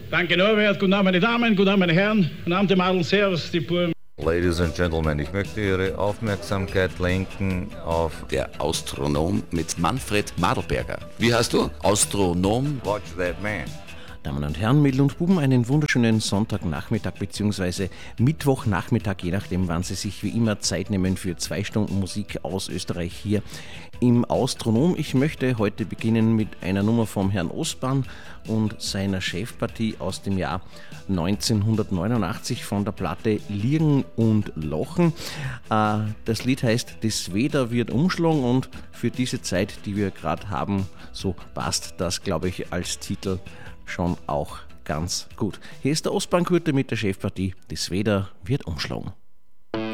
Danke Norbert, guten Abend meine Damen, guten Abend meine Herren, guten Abend die Madel, servus die Buben. Ladies and Gentlemen, ich möchte Ihre Aufmerksamkeit lenken auf Der Astronom mit Manfred Madelberger. Wie heißt du? Astronom? Watch That Man. Damen und Herren, Mädel und Buben, einen wunderschönen Sonntagnachmittag bzw. Mittwochnachmittag, je nachdem, wann Sie sich wie immer Zeit nehmen für 2 Stunden Musik aus Österreich hier im Astronom. Ich möchte heute beginnen mit einer Nummer vom Herrn Ostbahn und seiner Chefpartie aus dem Jahr 1989 von der Platte Liegen und Lochen. Das Lied heißt Das Wetter wird umschlagen und für diese Zeit, die wir gerade haben, so passt das, glaube ich, als Titel schon auch ganz gut. Hier ist der Ostbahnkürte mit der Chefpartie Das Wetter wird umschlagen.